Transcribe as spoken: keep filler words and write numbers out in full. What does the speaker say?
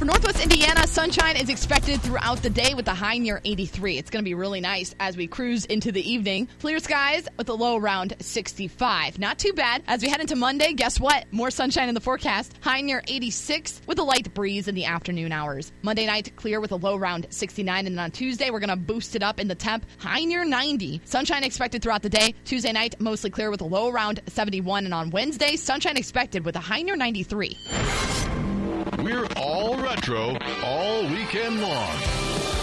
For Northwest Indiana, sunshine is expected throughout the day with a high near eighty-three. It's going to be really nice as we cruise into the evening. Clear skies with a low around sixty-five. Not too bad. As we head into Monday, guess what? More sunshine in the forecast. High near eighty-six with a light breeze in the afternoon hours. Monday night, clear with a low around sixty-nine. And then on Tuesday, we're going to boost it up in the temp. High near ninety. Sunshine expected throughout the day. Tuesday night, mostly clear with a low around seventy-one. And on Wednesday, sunshine expected with a high near ninety-three. We're all retro all weekend long.